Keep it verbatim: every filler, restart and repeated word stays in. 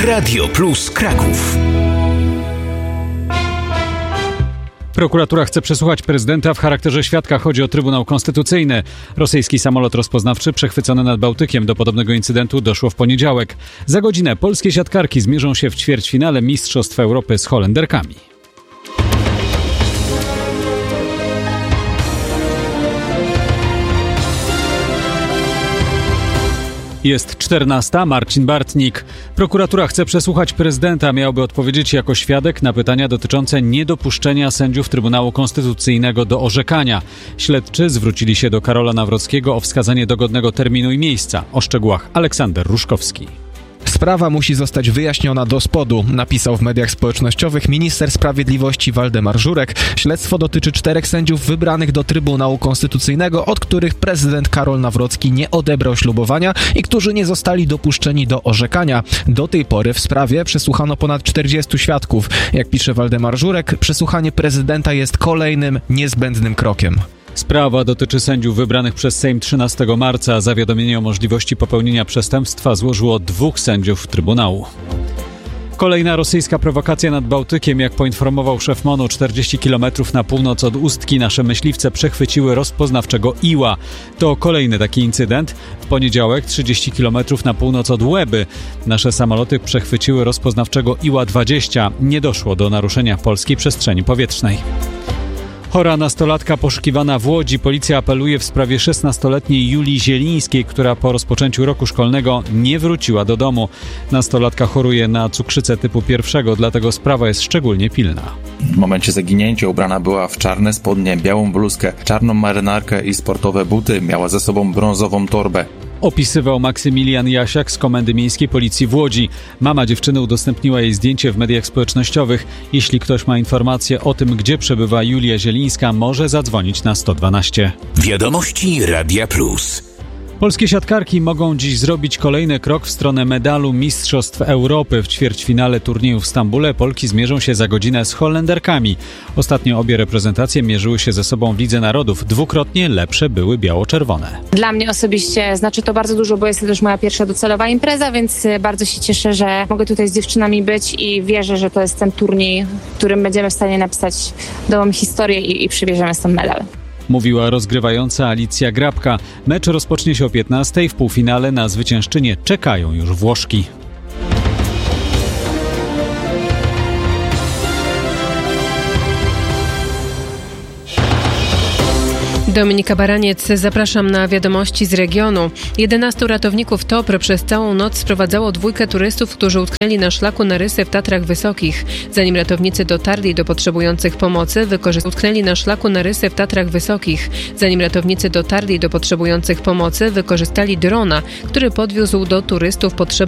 Radio Plus Kraków. Prokuratura chce przesłuchać prezydenta w charakterze świadka. Chodzi o Trybunał Konstytucyjny. Rosyjski samolot rozpoznawczy przechwycony nad Bałtykiem. Do podobnego incydentu doszło w poniedziałek. Za godzinę polskie siatkarki zmierzą się w ćwierćfinale Mistrzostw Europy z Holenderkami. Jest czternasta. Marcin Bartnik. Prokuratura chce przesłuchać prezydenta. Miałby odpowiedzieć jako świadek na pytania dotyczące niedopuszczenia sędziów Trybunału Konstytucyjnego do orzekania. Śledczy zwrócili się do Karola Nawrockiego o wskazanie dogodnego terminu i miejsca. O szczegółach Aleksander Ruszkowski. Sprawa musi zostać wyjaśniona do spodu, napisał w mediach społecznościowych minister sprawiedliwości Waldemar Żurek. Śledztwo dotyczy czterech sędziów wybranych do Trybunału Konstytucyjnego, od których prezydent Karol Nawrocki nie odebrał ślubowania i którzy nie zostali dopuszczeni do orzekania. Do tej pory w sprawie przesłuchano ponad czterdziestu świadków. Jak pisze Waldemar Żurek, przesłuchanie prezydenta jest kolejnym niezbędnym krokiem. Sprawa dotyczy sędziów wybranych przez Sejm trzynastego marca. Zawiadomienie o możliwości popełnienia przestępstwa złożyło dwóch sędziów Trybunału. Kolejna rosyjska prowokacja nad Bałtykiem. Jak poinformował szef M O N-u, czterdzieści kilometrów na północ od Ustki nasze myśliwce przechwyciły rozpoznawczego Iła. To kolejny taki incydent. W poniedziałek trzydzieści kilometrów na północ od Łeby nasze samoloty przechwyciły rozpoznawczego Iła dwadzieścia. Nie doszło do naruszenia polskiej przestrzeni powietrznej. Chora nastolatka poszukiwana w Łodzi. Policja apeluje w sprawie szesnastoletniej Julii Zielińskiej, która po rozpoczęciu roku szkolnego nie wróciła do domu. Nastolatka choruje na cukrzycę typu pierwszego, dlatego sprawa jest szczególnie pilna. W momencie zaginięcia ubrana była w czarne spodnie, białą bluzkę, czarną marynarkę i sportowe buty. Miała ze sobą brązową torbę. Opisywał Maksymilian Jasiak z Komendy Miejskiej Policji w Łodzi. Mama dziewczyny udostępniła jej zdjęcie w mediach społecznościowych. Jeśli ktoś ma informacje o tym, gdzie przebywa Julia Zielińska, może zadzwonić na sto dwanaście. Wiadomości Radia Plus. Polskie siatkarki mogą dziś zrobić kolejny krok w stronę medalu Mistrzostw Europy. W ćwierćfinale turnieju w Stambule Polki zmierzą się za godzinę z Holenderkami. Ostatnio obie reprezentacje mierzyły się ze sobą w Lidze Narodów. Dwukrotnie lepsze były biało-czerwone. Dla mnie osobiście znaczy to bardzo dużo, bo jest to też moja pierwsza docelowa impreza, więc bardzo się cieszę, że mogę tutaj z dziewczynami być i wierzę, że to jest ten turniej, w którym będziemy w stanie napisać nową historię i, i przybierzemy stąd medal. Mówiła rozgrywająca Alicja Grabka. Mecz rozpocznie się o piętnastej. W półfinale na zwyciężczynię czekają już Włoszki. Dominika Baraniec, zapraszam na wiadomości z regionu. jedenastu ratowników T O P R przez całą noc sprowadzało dwójkę turystów, którzy utknęli na szlaku na Rysy w Tatrach Wysokich. Zanim ratownicy dotarli do potrzebujących pomocy, wykorzystali utknęli na szlaku na Rysy w Tatrach Wysokich. Zanim ratownicy dotarli do potrzebujących pomocy, wykorzystali drona, który podwiózł do turystów potrzebne